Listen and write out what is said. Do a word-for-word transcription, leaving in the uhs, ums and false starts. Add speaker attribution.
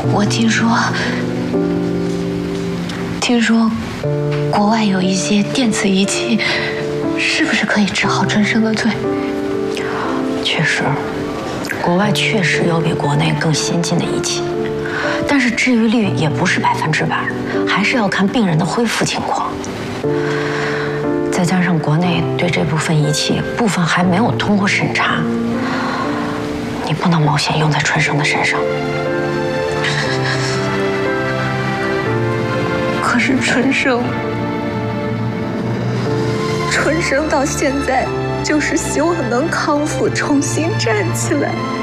Speaker 1: 我听说，听说国外有一些电子仪器，是不是可以治好春生的罪？
Speaker 2: 确实，国外确实有比国内更先进的仪器，但是治愈率也不是百分之百，还是要看病人的恢复情况。再加上国内对这部分仪器部分还没有通过审查，你不能冒险用在春生的身上。
Speaker 1: 可是春生，春生到现在就是希望能康复，重新站起来。